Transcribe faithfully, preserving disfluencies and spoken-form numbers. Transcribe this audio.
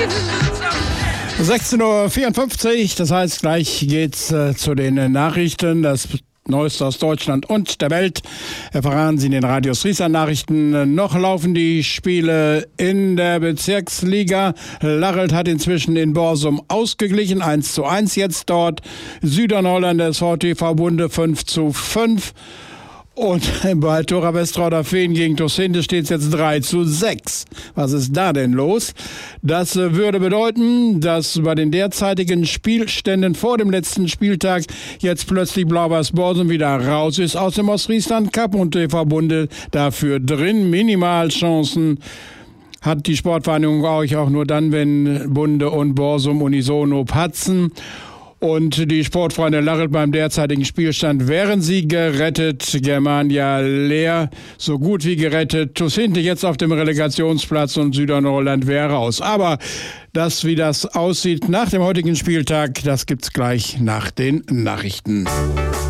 sechzehn Uhr vierundfünfzig, das heißt, gleich geht's äh, zu den Nachrichten. Das Neueste aus Deutschland und der Welt erfahren Sie in den Radios Riesland Nachrichten. Noch laufen die Spiele in der Bezirksliga. Lachelt hat inzwischen in Borsum ausgeglichen. eins zu eins jetzt dort. Südernholland des V T V Bunde fünf zu fünf. Und bei Tora Westrauder Feen gegen Tosinte steht es jetzt drei zu sechs. Was ist da denn los? Das würde bedeuten, dass bei den derzeitigen Spielständen vor dem letzten Spieltag jetzt plötzlich Blau-Weiß Borsum wieder raus ist aus dem Ostfriesland Cup und T V Bunde dafür drin. Minimalchancen hat die Sportvereinigung auch nur dann, wenn Bunde und Borsum unisono patzen. Und die Sportfreunde Lachelt beim derzeitigen Spielstand wären sie gerettet. Germania leer, so gut wie gerettet. Tosinte jetzt auf dem Relegationsplatz und Südernholland wäre raus. Aber das, wie das aussieht nach dem heutigen Spieltag, das gibt's gleich nach den Nachrichten.